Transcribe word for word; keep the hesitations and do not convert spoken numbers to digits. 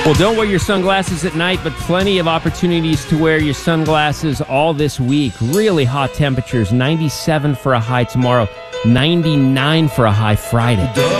Well, don't wear your sunglasses at night, but plenty of opportunities to wear your sunglasses all this week. Really hot temperatures, ninety-seven for a high tomorrow, ninety-nine for a high Friday.